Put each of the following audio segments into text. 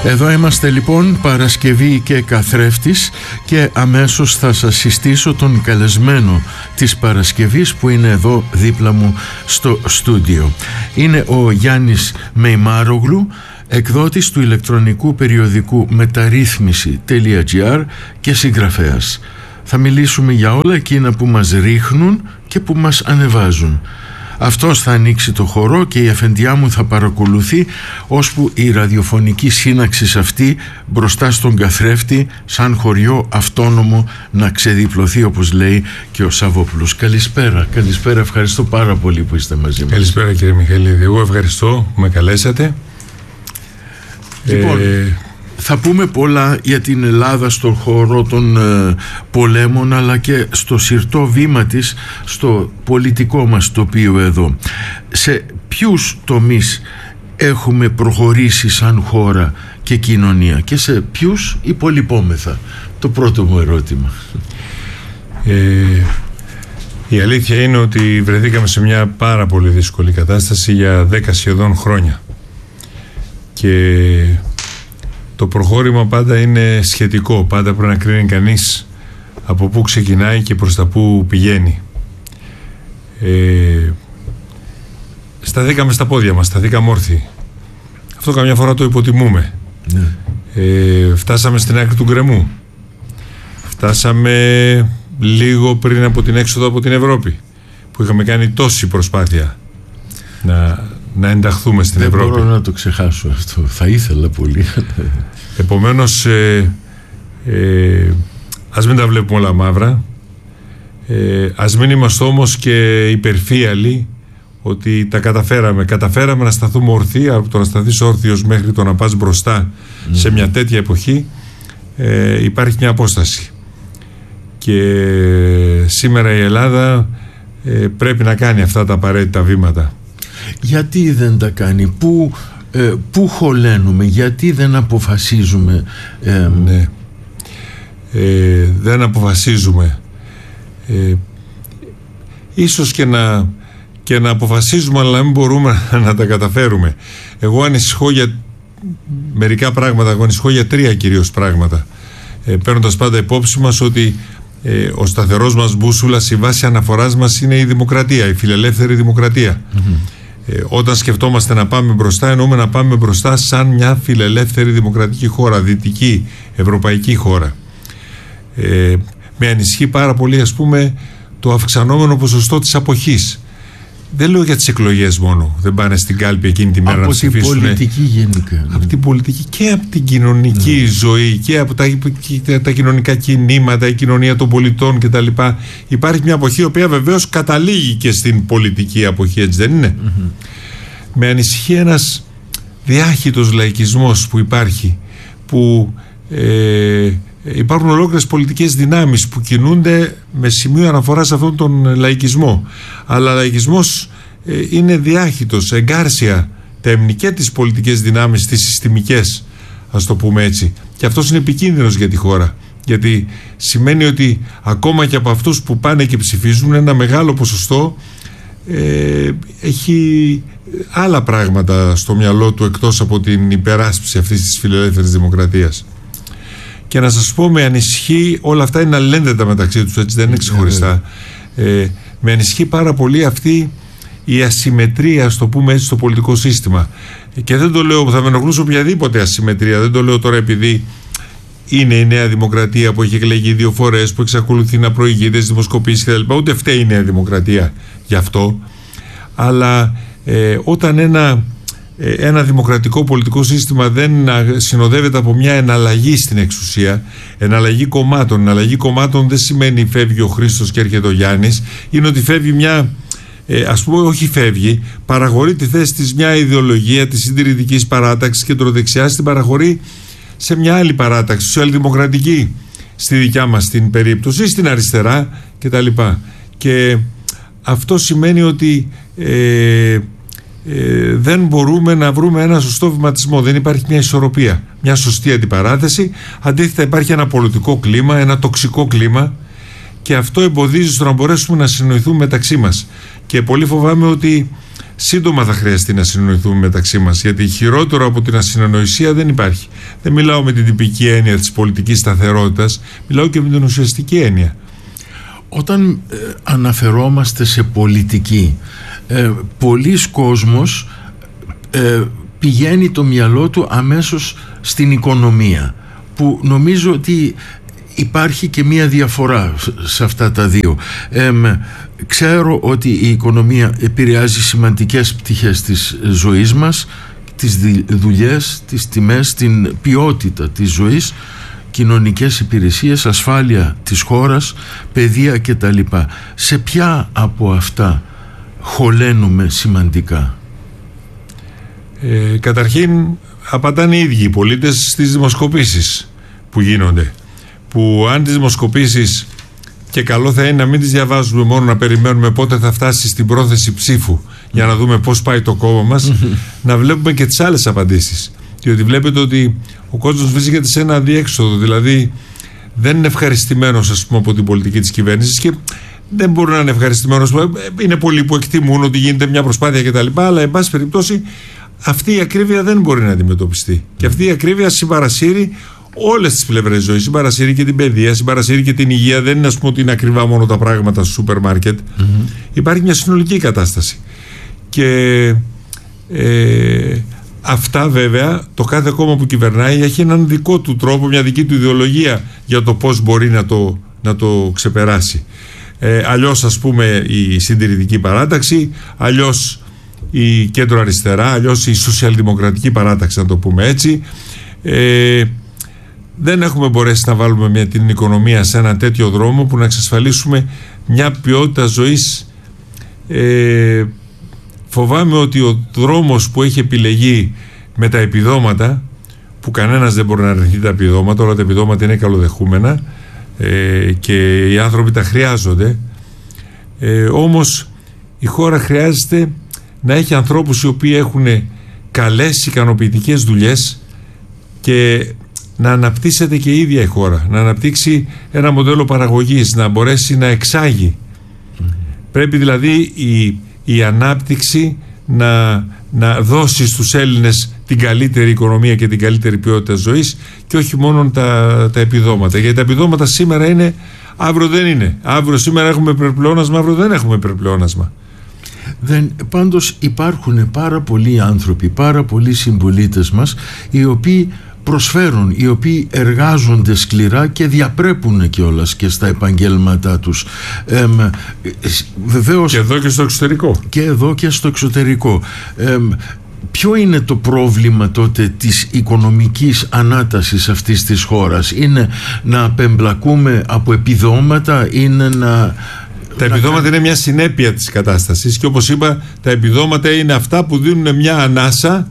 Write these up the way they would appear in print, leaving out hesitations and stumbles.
Εδώ είμαστε λοιπόν, Παρασκευή και καθρέφτης, και αμέσως θα σας συστήσω τον καλεσμένο της Παρασκευής που είναι εδώ δίπλα μου στο στούντιο. Είναι ο Γιάννης Μεϊμάρογλου, εκδότης του ηλεκτρονικού περιοδικού μεταρρύθμιση.gr και συγγραφέας. Θα μιλήσουμε για όλα εκείνα που μας ρίχνουν και που μας ανεβάζουν. Αυτός θα ανοίξει το χορό και η αφεντιά μου θα παρακολουθεί ώσπου η ραδιοφωνική σύναξη αυτή μπροστά στον καθρέφτη σαν χωριό αυτόνομο να ξεδιπλωθεί, όπως λέει και ο Σαββόπουλος. Καλησπέρα, καλησπέρα, ευχαριστώ πάρα πολύ που είστε μαζί μας. Καλησπέρα κύριε Μιχαηλίδη, εγώ ευχαριστώ που με καλέσατε. Λοιπόν, θα πούμε πολλά για την Ελλάδα στον χώρο των πολέμων, αλλά και στο συρτό βήμα της στο πολιτικό μας τοπίο εδώ. Σε ποιους τομείς έχουμε προχωρήσει σαν χώρα και κοινωνία και σε ποιους υπολοιπόμεθα? Το πρώτο μου ερώτημα. Η αλήθεια είναι ότι βρεθήκαμε σε μια πάρα πολύ δύσκολη κατάσταση για 10 σχεδόν χρόνια και το προχώρημα πάντα είναι σχετικό, πάντα πρέπει να κρίνει κανείς από πού ξεκινάει και προς τα πού πηγαίνει. Σταθήκαμε στα πόδια μας, σταθήκαμε όρθιοι. Αυτό καμιά φορά το υποτιμούμε. Φτάσαμε στην άκρη του γκρεμού. Φτάσαμε λίγο πριν από την έξοδο από την Ευρώπη, που είχαμε κάνει τόση προσπάθεια να ενταχθούμε στην Ευρώπη. Δεν μπορώ να το ξεχάσω αυτό, θα ήθελα πολύ. Επομένως ας μην τα βλέπουμε όλα μαύρα, ας μην είμαστε όμως και υπερφύαλοι ότι τα καταφέραμε να σταθούμε ορθοί. Από το να σταθείς όρθιος μέχρι το να πας μπροστά σε μια τέτοια εποχή υπάρχει μια απόσταση και σήμερα η Ελλάδα πρέπει να κάνει αυτά τα απαραίτητα βήματα. Γιατί δεν τα κάνει? Πού χωλένουμε? Γιατί δεν αποφασίζουμε? Ναι. Δεν αποφασίζουμε. Ίσως και να αποφασίζουμε, αλλά να μην μπορούμε να τα καταφέρουμε. Εγώ ανησυχώ για μερικά πράγματα. Εγώ ανησυχώ για 3 κυρίως πράγματα, παίρνοντας πάντα υπόψη μας ότι ο σταθερός μας μπούσουλας, η βάση αναφοράς μας είναι η δημοκρατία, η φιλελεύθερη δημοκρατία. Όταν σκεφτόμαστε να πάμε μπροστά, εννοούμε να πάμε μπροστά σαν μια φιλελεύθερη δημοκρατική χώρα, δυτική ευρωπαϊκή χώρα. Με ανησυχεί πάρα πολύ, ας πούμε, το αυξανόμενο ποσοστό της αποχής. Δεν λέω για τις εκλογές μόνο, δεν πάνε στην κάλπη εκείνη τη μέρα να ψηφίσουν. Από την πολιτική γενικά. Από την πολιτική και από την κοινωνική ζωή και από τα κοινωνικά κινήματα, η κοινωνία των πολιτών κτλ. Υπάρχει μια αποχή η οποία βεβαίως καταλήγει και στην πολιτική αποχή, έτσι δεν είναι? Με ανησυχεί ένας διάχυτος λαϊκισμός που υπάρχει, που υπάρχουν ολόκληρες πολιτικές δυνάμεις που κινούνται με σημείο αναφορά σε αυτόν τον λαϊκισμό, αλλά λαϊκισμός είναι διάχυτος, εγκάρσια τέμνη και τις πολιτικές δυνάμεις, τις συστημικές, ας το πούμε έτσι, και αυτός είναι επικίνδυνος για τη χώρα, γιατί σημαίνει ότι ακόμα και από αυτούς που πάνε και ψηφίζουν, ένα μεγάλο ποσοστό έχει άλλα πράγματα στο μυαλό του εκτός από την υπεράσπιση αυτής της φιλελεύθερης δημοκρατίας. Και να σας πω, με ανησυχεί, όλα αυτά είναι αλληλένδετα μεταξύ τους, έτσι δεν είναι ξεχωριστά. Με ανησυχεί πάρα πολύ αυτή η ασυμμετρία, ας το πούμε έτσι, στο πολιτικό σύστημα. Και δεν το λέω, θα με ενοχλούσε οποιαδήποτε ασυμμετρία. Δεν το λέω τώρα επειδή είναι η Νέα Δημοκρατία που έχει εκλεγεί 2 φορές, που εξακολουθεί να προηγείται στις δημοσκοπήσεις κτλ. Ούτε φταίει η Νέα Δημοκρατία γι' αυτό. Αλλά όταν ένα δημοκρατικό πολιτικό σύστημα δεν συνοδεύεται από μια εναλλαγή στην εξουσία, εναλλαγή κομμάτων δεν σημαίνει φεύγει ο Χρήστος και έρχεται ο Γιάννης, είναι ότι φεύγει μια, ας πούμε, όχι φεύγει, παραχωρεί τη θέση της μια ιδεολογία της συντηρητικής παράταξης, κεντροδεξιάς, την παραχωρεί σε μια άλλη παράταξη, σοσιαλδημοκρατική στη δικιά μας την περίπτωση, στην αριστερά κτλ. Και αυτό σημαίνει ότι δεν μπορούμε να βρούμε ένα σωστό βηματισμό. Δεν υπάρχει μια ισορροπία, μια σωστή αντιπαράθεση. Αντίθετα υπάρχει ένα πολιτικό κλίμα, ένα τοξικό κλίμα, και αυτό εμποδίζει στο να μπορέσουμε να συνοηθούμε μεταξύ μας. Και πολύ φοβάμαι ότι σύντομα θα χρειαστεί να συνοηθούμε μεταξύ μας, γιατί χειρότερο από την ασυνονοησία δεν υπάρχει. Δεν μιλάω με την τυπική έννοια της πολιτικής σταθερότητας, μιλάω και με την ουσιαστική έννοια. Όταν αναφερόμαστε σε πολιτική, πολλοί κόσμος πηγαίνει το μυαλό του αμέσως στην οικονομία, που νομίζω ότι υπάρχει και μία διαφορά σε αυτά τα δύο. Ξέρω ότι η οικονομία επηρεάζει σημαντικές πτυχές της ζωής μας, τις δουλειές, τις τιμές, την ποιότητα της ζωής, κοινωνικές υπηρεσίες, ασφάλεια της χώρας, παιδεία κτλ. Σε ποια από αυτά χωλένουμε σημαντικά? Καταρχήν απαντάνε οι ίδιοι οι πολίτες στις δημοσκοπήσεις που γίνονται, που αν τις δημοσκοπήσεις, και καλό θα είναι να μην τις διαβάζουμε μόνο, να περιμένουμε πότε θα φτάσει στην πρόθεση ψήφου για να δούμε πώς πάει το κόμμα μας, να βλέπουμε και τις άλλες απαντήσεις, διότι βλέπετε ότι ο κόσμος βρίσκεται σε ένα αδιέξοδο, δηλαδή δεν είναι ευχαριστημένος, ας πούμε, από την πολιτική της κυβέρνησης, και δεν μπορεί να είναι ευχαριστημένος. Είναι πολλοί που εκτιμούν ότι γίνεται μια προσπάθεια κτλ. Αλλά εν πάση περιπτώσει αυτή η ακρίβεια δεν μπορεί να αντιμετωπιστεί. Και αυτή η ακρίβεια συμπαρασύρει όλες τις πλευρές ζωής. Συμπαρασύρει και την παιδεία, συμπαρασύρει και την υγεία. Δεν είναι, ας πούμε, ότι είναι ακριβά μόνο τα πράγματα στο σούπερ μάρκετ. Υπάρχει μια συνολική κατάσταση. Και αυτά βέβαια το κάθε κόμμα που κυβερνάει έχει έναν δικό του τρόπο, μια δική του ιδεολογία για το πώς μπορεί να το ξεπεράσει. Αλλιώς, ας πούμε, η συντηρητική παράταξη, αλλιώς η κέντρο αριστερά, αλλιώς η σοσιαλδημοκρατική παράταξη, να το πούμε έτσι. Δεν έχουμε μπορέσει να βάλουμε την οικονομία σε ένα τέτοιο δρόμο που να εξασφαλίσουμε μια ποιότητα ζωής. Φοβάμαι ότι ο δρόμος που έχει επιλεγεί με τα επιδόματα, που κανένας δεν μπορεί να αρνηθεί τα επιδόματα, όλα τα επιδόματα είναι καλοδεχούμενα και οι άνθρωποι τα χρειάζονται, όμως η χώρα χρειάζεται να έχει ανθρώπους οι οποίοι έχουν καλές, ικανοποιητικές δουλειές, και να αναπτύσσεται και η ίδια η χώρα, να αναπτύξει ένα μοντέλο παραγωγής, να μπορέσει να εξάγει. Πρέπει δηλαδή η ανάπτυξη να δώσει στους Έλληνες την καλύτερη οικονομία και την καλύτερη ποιότητα ζωής, και όχι μόνο τα επιδόματα. Γιατί τα επιδόματα σήμερα είναι, αύριο δεν είναι. Σήμερα έχουμε υπερπλεόνασμα, αύριο δεν έχουμε υπερπλεόνασμα. Πάντως υπάρχουν πάρα πολλοί άνθρωποι, πάρα πολλοί συμπολίτες μας, οι οποίοι προσφέρουν, οι οποίοι εργάζονται σκληρά και διαπρέπουν κιόλας και στα επαγγέλματά τους. Βεβαίως, και εδώ και στο εξωτερικό. Και εδώ και στο εξωτερικό. Ποιο είναι το πρόβλημα τότε της οικονομικής ανάτασης αυτής της χώρας? Είναι να απεμπλακούμε από επιδόματα? Είναι τα επιδόματα είναι μια συνέπεια της κατάστασης, και όπως είπα, τα επιδόματα είναι αυτά που δίνουν μια ανάσα,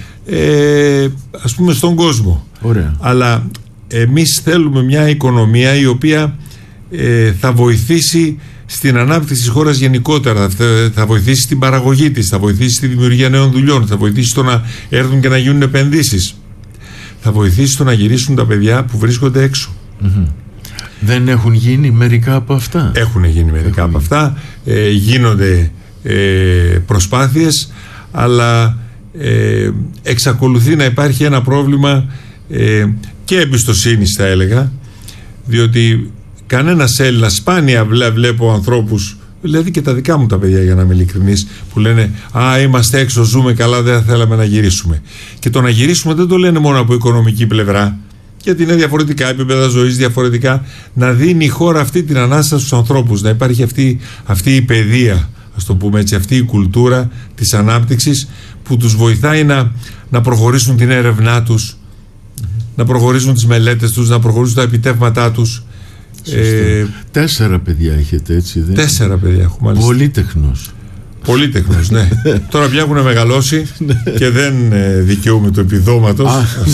ας πούμε, στον κόσμο. Ωραία. Αλλά εμείς θέλουμε μια οικονομία η οποία θα βοηθήσει στην ανάπτυξη της χώρας γενικότερα, θα βοηθήσει στην παραγωγή της, θα βοηθήσει στη δημιουργία νέων δουλειών, θα βοηθήσει στο να έρθουν και να γίνουν επενδύσεις, θα βοηθήσει στο να γυρίσουν τα παιδιά που βρίσκονται έξω. Δεν έχουν γίνει μερικά από αυτά? Έχουν γίνει μερικά από αυτά, γίνονται προσπάθειες, αλλά εξακολουθεί να υπάρχει ένα πρόβλημα και εμπιστοσύνης, θα έλεγα, διότι κανένας Έλληνας, σπάνια βλέπω ανθρώπους, δηλαδή και τα δικά μου τα παιδιά, για να είμαι ειλικρινής, που λένε είμαστε έξω, ζούμε καλά, δεν θέλαμε να γυρίσουμε. Και το να γυρίσουμε δεν το λένε μόνο από οικονομική πλευρά, γιατί είναι διαφορετικά επίπεδα ζωής, διαφορετικά. Να δίνει η χώρα αυτή την ανάσταση στους ανθρώπους, να υπάρχει αυτή η παιδεία, ας το πούμε έτσι, αυτή η κουλτούρα της ανάπτυξης, που τους βοηθάει να προχωρήσουν την έρευνά τους, να προχωρήσουν τις μελέτες τους, να προχωρήσουν τα επιτεύγματά τους. 4 παιδιά έχετε, έτσι? 4 παιδιά έχω, μάλιστα. Πολύτεχνος, ναι. Τώρα πια έχουν μεγαλώσει και δεν δικαιούμαι το επιδόματος.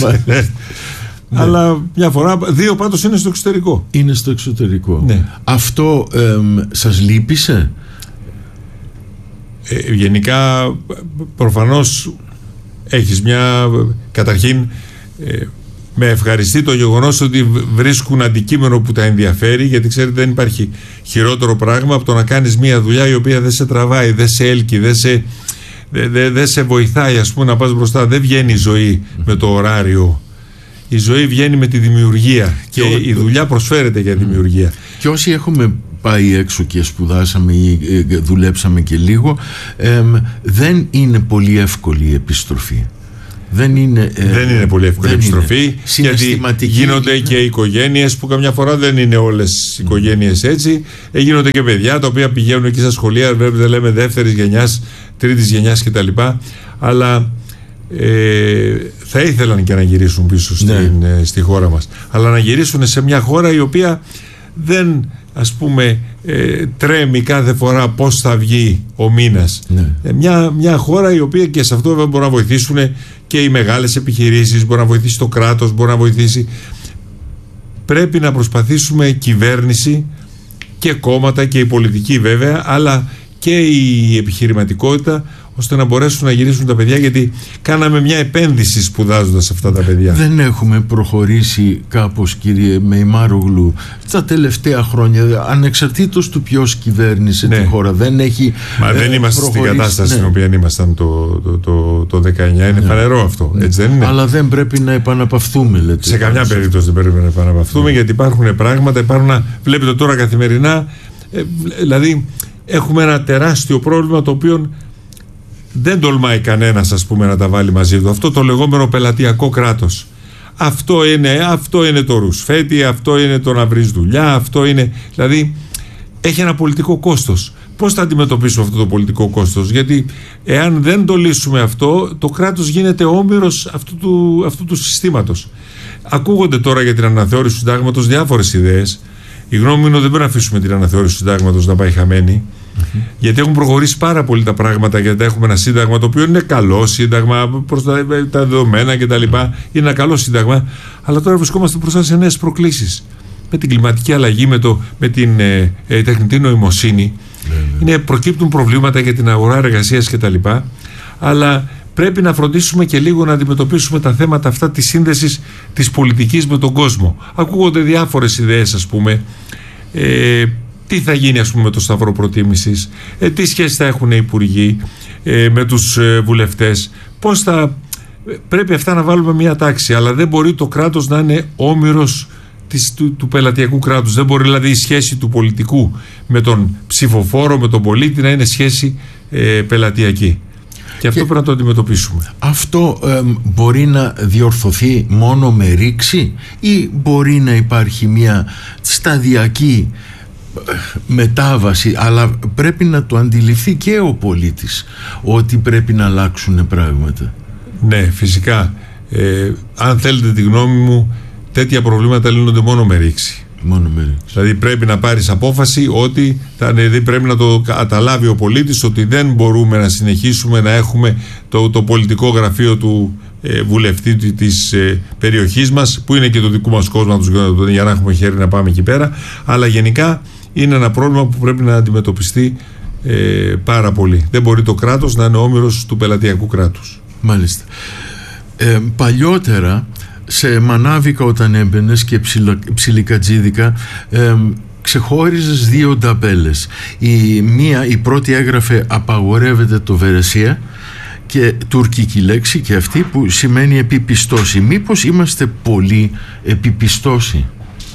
Αλλά μια φορά, 2 πάντως είναι στο εξωτερικό. Είναι στο εξωτερικό. Ναι. Αυτό σας λύπησε? Γενικά, προφανώς έχεις καταρχήν, με ευχαριστεί το γεγονός ότι βρίσκουν αντικείμενο που τα ενδιαφέρει, γιατί ξέρετε δεν υπάρχει χειρότερο πράγμα από το να κάνεις μια δουλειά η οποία δεν σε τραβάει, δεν σε έλκει, δεν σε βοηθάει, ας πούμε, να πας μπροστά. Δεν βγαίνει η ζωή με το ωράριο. Η ζωή βγαίνει με τη δημιουργία και η δουλειά προσφέρεται για δημιουργία. Και όσοι έχουμε πάει έξω και σπουδάσαμε ή δουλέψαμε και λίγο, δεν είναι πολύ εύκολη η επιστροφή. Δεν είναι πολύ εύκολη η επιστροφή, γιατί γίνονται και οικογένειες που καμιά φορά δεν είναι όλες οι οικογένειες έτσι. Γίνονται και παιδιά τα οποία πηγαίνουν εκεί στα σχολεία, βέβαια λέμε δεύτερης γενιάς, τρίτης γενιάς κτλ. Αλλά θα ήθελαν και να γυρίσουν πίσω στη χώρα μας. Αλλά να γυρίσουν σε μια χώρα η οποία δεν, ας πούμε, τρέμει κάθε φορά πώς θα βγει ο μήνας. Μια χώρα η οποία, και σε αυτό βέβαια μπορούν να βοηθήσουν και οι μεγάλες επιχειρήσεις, μπορεί να βοηθήσει το κράτος, μπορεί να βοηθήσει. Πρέπει να προσπαθήσουμε κυβέρνηση και κόμματα και η πολιτική βέβαια, αλλά και η επιχειρηματικότητα, ώστε να μπορέσουν να γυρίσουν τα παιδιά, γιατί κάναμε μια επένδυση σπουδάζοντας αυτά τα παιδιά. Δεν έχουμε προχωρήσει κάπως, κύριε Μεϊμάρογλου, τα τελευταία χρόνια, ανεξαρτήτως του ποιος κυβέρνησε τη χώρα, δεν έχει δεν είμαστε στην κατάσταση στην οποία ήμασταν το 19, είναι φανερό αυτό, έτσι δεν είναι? Αλλά δεν πρέπει να επαναπαυθούμε, λέτε. Σε καμιά περίπτωση δεν πρέπει να επαναπαυθούμε, γιατί υπάρχουν πράγματα, βλέπετε τώρα καθημερινά, δηλαδή έχουμε ένα τεράστιο πρόβλημα το οποίο δεν τολμάει κανένας, ας πούμε, να τα βάλει μαζί του. Αυτό το λεγόμενο πελατειακό κράτος. Αυτό είναι το ρουσφέτη, αυτό είναι το να βρεις δουλειά, αυτό είναι. Δηλαδή έχει ένα πολιτικό κόστος. Πώς θα αντιμετωπίσουμε αυτό το πολιτικό κόστος? Γιατί εάν δεν το λύσουμε αυτό, το κράτος γίνεται όμηρος αυτού του συστήματος. Ακούγονται τώρα για την αναθεώρηση του συντάγματος διάφορες ιδέες. Η γνώμη μου είναι ότι δεν πρέπει να αφήσουμε την αναθεώρηση του συντάγματος να πάει χαμένη. Γιατί έχουν προχωρήσει πάρα πολύ τα πράγματα, γιατί έχουμε ένα σύνταγμα το οποίο είναι καλό σύνταγμα προς τα δεδομένα κτλ. Είναι ένα καλό σύνταγμα, αλλά τώρα βρισκόμαστε μπροστά σε νέες προκλήσεις. Με την κλιματική αλλαγή, με την τεχνητή νοημοσύνη. Προκύπτουν προβλήματα για την αγορά εργασίας κτλ. Αλλά πρέπει να φροντίσουμε και λίγο να αντιμετωπίσουμε τα θέματα αυτά της σύνδεσης της πολιτικής με τον κόσμο. Ακούγονται διάφορες ιδέες, ας πούμε. Τι θα γίνει, ας πούμε, με το σταυρό προτίμησης, τι σχέση θα έχουν οι υπουργοί με τους βουλευτές, πώς θα. Πρέπει αυτά να βάλουμε μια τάξη, αλλά δεν μπορεί το κράτος να είναι όμηρος του πελατειακού κράτους. Δεν μπορεί δηλαδή η σχέση του πολιτικού με τον ψηφοφόρο, με τον πολίτη, να είναι σχέση πελατειακή. Και αυτό πρέπει να το αντιμετωπίσουμε. Αυτό μπορεί να διορθωθεί μόνο με ρήξη, ή μπορεί να υπάρχει μια σταδιακή μετάβαση, αλλά πρέπει να το αντιληφθεί και ο πολίτης ότι πρέπει να αλλάξουν πράγματα? Ναι, φυσικά. Αν θέλετε τη γνώμη μου, τέτοια προβλήματα λύνονται μόνο με ρήξη. Δηλαδή πρέπει να πάρεις απόφαση ότι πρέπει να το καταλάβει ο πολίτης ότι δεν μπορούμε να συνεχίσουμε να έχουμε το πολιτικό γραφείο του βουλευτή της περιοχής μας, που είναι και το δικού μας κόσμο, για να έχουμε χέρι να πάμε εκεί πέρα, αλλά γενικά είναι ένα πρόβλημα που πρέπει να αντιμετωπιστεί πάρα πολύ. Δεν μπορεί το κράτος να είναι όμηρος του πελατειακού κράτους. Μάλιστα. Παλιότερα σε μανάβικα, όταν έμπαινες, και ψιλικατζίδικα, ξεχώριζες δύο ταμπέλες. Η πρώτη έγραφε «Απαγορεύεται το Βερεσία», και τουρκική λέξη και αυτή, που σημαίνει επιπιστώσει. Μήπως είμαστε πολύ επιπιστώσει?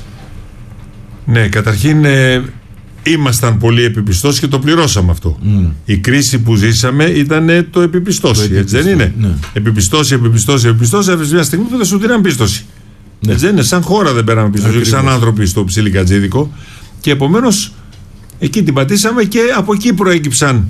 Ναι, καταρχήν ήμασταν πολύ επιπιστώσει και το πληρώσαμε αυτό. Η κρίση που ζήσαμε ήταν το επιπιστώσει, έτσι δεν είναι? Ναι. Επιπιστώσει, έφερε μια στιγμή που δεν σου δίναν πίστοση. Ναι. Έτσι δεν είναι? Σαν χώρα δεν πέραμε πίστοση, σαν άνθρωποι στο ψιλικατζίδικο. Και επομένως εκεί την πατήσαμε, και από εκεί προέκυψαν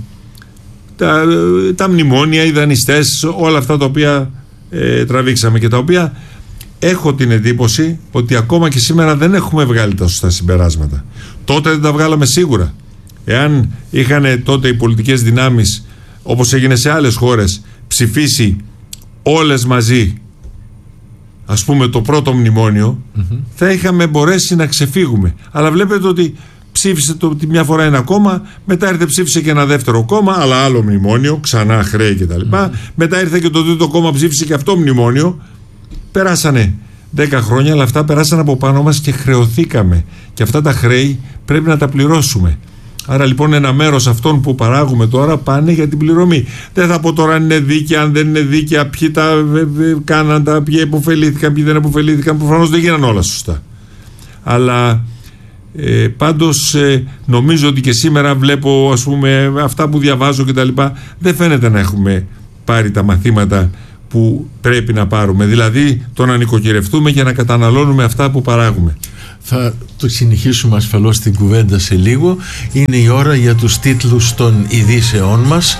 τα μνημόνια, οι δανειστές, όλα αυτά τα οποία τραβήξαμε, και τα οποία έχω την εντύπωση ότι ακόμα και σήμερα δεν έχουμε βγάλει τα σωστά συμπεράσματα. Τότε δεν τα βγάλαμε σίγουρα. Εάν είχαν τότε οι πολιτικές δυνάμεις, όπως έγινε σε άλλες χώρες, ψηφίσει όλες μαζί, ας πούμε, το πρώτο μνημόνιο, θα είχαμε μπορέσει να ξεφύγουμε. Αλλά βλέπετε ότι ψήφισε τη μια φορά ένα κόμμα, μετά ήρθε ψήφισε και ένα δεύτερο κόμμα, αλλά άλλο μνημόνιο, ξανά χρέη κτλ. Μετά ήρθε και το τρίτο κόμμα, ψήφισε και αυτό μνημόνιο. Περάσανε 10 χρόνια, αλλά αυτά περάσαν από πάνω μας και χρεωθήκαμε. Και αυτά τα χρέη πρέπει να τα πληρώσουμε. Άρα λοιπόν ένα μέρος αυτών που παράγουμε τώρα πάνε για την πληρωμή. Δεν θα πω τώρα αν είναι δίκαια, αν δεν είναι δίκαια, ποιοι τα κάναν, ποιοι υποφελήθηκαν, ποιοι δεν υποφελήθηκαν. Προφανώς δεν γίνανε όλα σωστά. Αλλά πάντως νομίζω ότι και σήμερα βλέπω, ας πούμε, αυτά που διαβάζω και τα λοιπά, δεν φαίνεται να έχουμε πάρει τα μαθήματα που πρέπει να πάρουμε. Δηλαδή το να νοικοκυρευτούμε και να καταναλώνουμε αυτά που παράγουμε. Θα το συνεχίσουμε ασφαλώς την κουβέντα σε λίγο. Είναι η ώρα για τους τίτλους των ειδήσεών μας.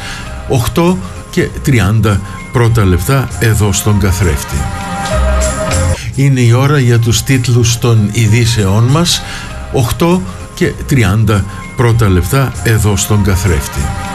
8:30 πρώτα λεπτά εδώ στον καθρέφτη. Είναι η ώρα για τους τίτλους των ειδήσεών μας. 8:30 πρώτα λεπτά εδώ στον καθρέφτη.